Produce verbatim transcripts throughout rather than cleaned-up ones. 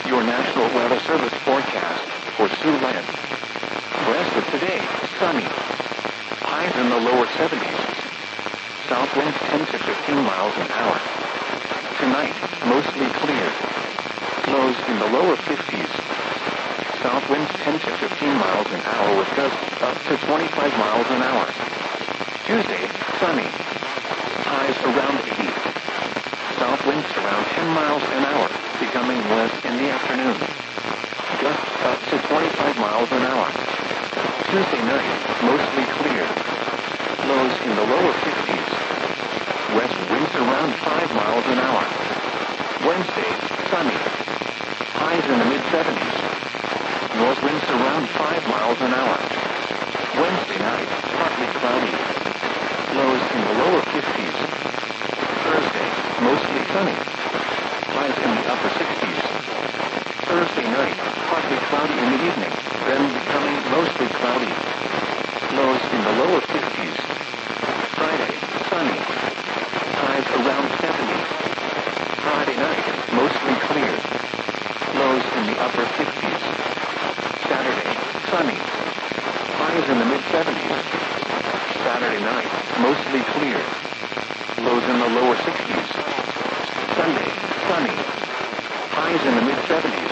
your National Weather Service forecast for Siouxland. West of today, sunny. Highs in the lower seventies. South winds ten to fifteen miles an hour. Tonight, mostly clear. Lows in the lower fifties. South winds ten to fifteen miles an hour with gusts up to twenty-five miles an hour. Tuesday, sunny. Highs around eighty. South winds around ten miles an hour, becoming less in the afternoon. Gusts up to twenty-five miles an hour. Tuesday night, mostly clear. Lows in the lower fifties. West winds around five miles an hour. Wednesday, sunny. Highs in the mid-seventies. North winds around five miles an hour. Wednesday night, partly cloudy. Lows in the lower fifties. Thursday, mostly sunny. Highs in the upper sixties. Thursday night, partly cloudy in the evening, then becoming mostly cloudy. Lows in the lower fifties. Friday, sunny. Highs around seventy. Friday night, mostly clear. Lows in the upper fifties. Saturday, sunny. Highs in the mid-seventies. Saturday night, mostly clear. Lows in the lower sixties. Sunday, sunny. Highs in the mid-seventies.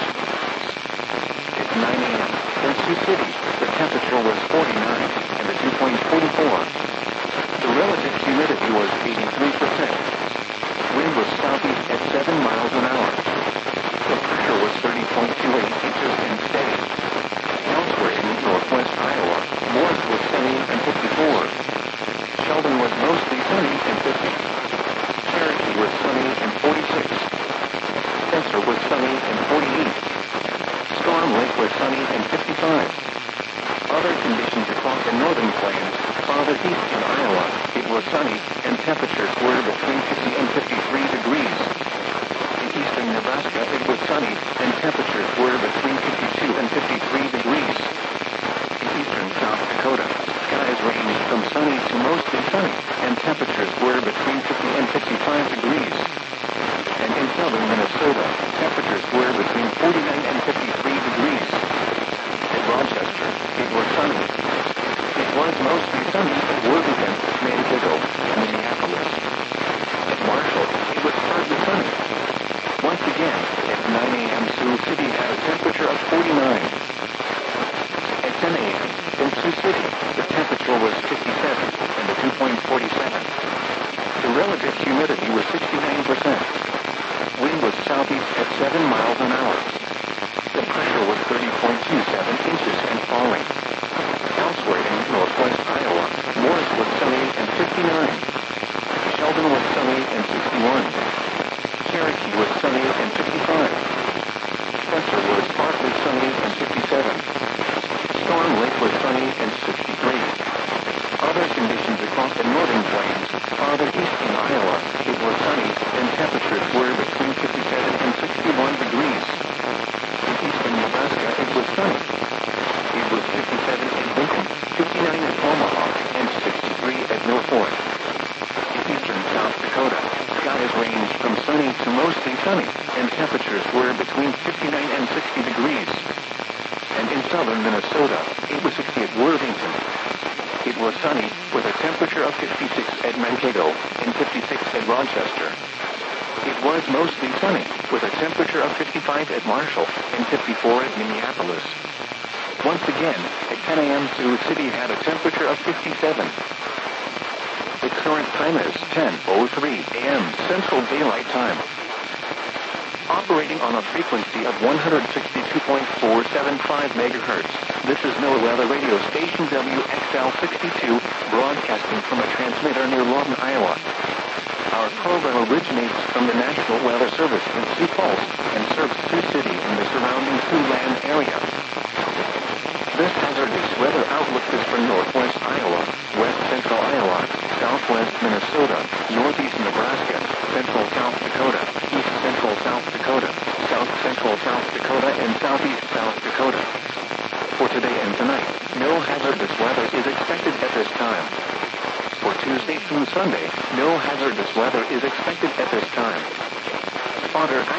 At nine a.m. in Sioux City, the temperature was forty-nine and the dew point forty-four. The relative humidity was eighty-three percent. Wind was southeast at seven miles an hour. The pressure was thirty point two eight inches and steady. Elsewhere in northwest Iowa, Morris was sunny and fifty-four. Sheldon was mostly sunny and fifty. Cherokee was sunny and forty-six. Spencer was sunny and forty-eight. Storm Lake was sunny and fifty-five. Other conditions across the northern plains, farther east in Iowa, it was sunny and temperatures were between fifty and fifty-three degrees. In eastern Nebraska, it was sunny and temperatures were between fifty-two and fifty-three degrees. In eastern South Dakota, skies ranged from sunny to mostly sunny, and temperatures were between fifty and fifty-five degrees. And in southern Minnesota, temperatures were between forty-nine and fifty-three degrees. At Rochester, it was sunny. It was mostly sunny at Worthington, Mankato, and Minneapolis. At Marshall, it was partly sunny. Once again, at nine a.m. Sioux City had a temperature of forty-nine. At ten a.m. in Sioux City, the temperature was fifty-seven and the dew point forty-seven. The relative humidity was sixty-nine percent. Wind was southeast at seven miles an hour. The pressure was thirty point two seven inches and falling. Elsewhere in northwest Iowa, Morris was sunny and fifty-nine. Sheldon was sunny and sixty-one. Cherokee was sunny and fifty-five. Spencer was partly sunny and fifty-seven. Storm Lake was sunny and sixty-three. Other conditions across the northern plains, farther east in Iowa, it was sunny and temperatures were between fifty-seven and sixty-one degrees. In eastern Nebraska, it was sunny. It was fifty-seven in Lincoln, fifty-nine at Omaha, and sixty-three at Mill Fork. In eastern South Dakota, skies ranged from sunny to mostly sunny, and temperatures were between fifty-nine and sixty degrees. And in southern Minnesota, it was sixty at Worthington. It was sunny with a temperature of fifty-six at Mankato and fifty-six at Rochester. It was mostly sunny with a temperature of fifty-five at Marshall and fifty-four at Minneapolis. Once again, at ten a.m. Sioux City had a temperature of fifty-seven. The current time is ten oh three a.m. Central Daylight Time. Operating on a frequency of one hundred sixty-two point four seven five megahertz, this is NOAA Weather Radio Station W X L sixty-two, broadcasting from a transmitter near Lawton, Iowa. Our program originates from the National Weather Service in Sioux Falls and serves Sioux City and the surrounding Siouxland area. This hazardous weather outlook is for northwest Iowa, west central Iowa, southwest Minnesota, northeast Nebraska, central South Dakota, east central South Dakota, south central South Dakota, and southeast South Dakota. For today and tonight, no hazardous weather is expected at this time. For Tuesday through Sunday, no hazardous weather is expected at this time. Spotter